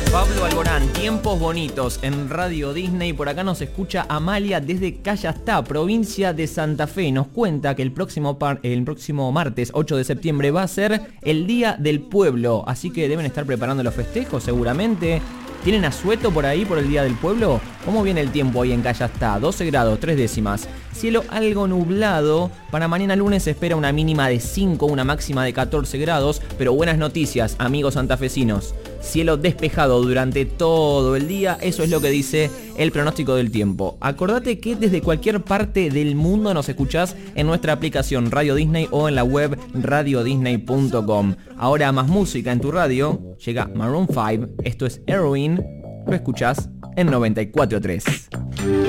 Pablo Alborán, Tiempos Bonitos en Radio Disney. Por acá nos escucha Amalia desde Callastá, provincia de Santa Fe. Nos cuenta que el próximo martes 8 de septiembre va a ser el Día del Pueblo, así que deben estar preparando los festejos seguramente. ¿Tienen asueto por ahí por el Día del Pueblo? ¿Cómo viene el tiempo ahí en Callastá? 12 grados, 3 décimas. Cielo algo nublado. Para mañana lunes se espera una mínima de 5, una máxima de 14 grados. Pero buenas noticias, amigos santafesinos. Cielo despejado durante todo el día. Eso es lo que dice el pronóstico del tiempo. Acordate que desde cualquier parte del mundo nos escuchás en nuestra aplicación Radio Disney o en la web radiodisney.com. Ahora más música en tu radio. Llega Maroon 5. Esto es Heroin. Lo escuchás en 94.3.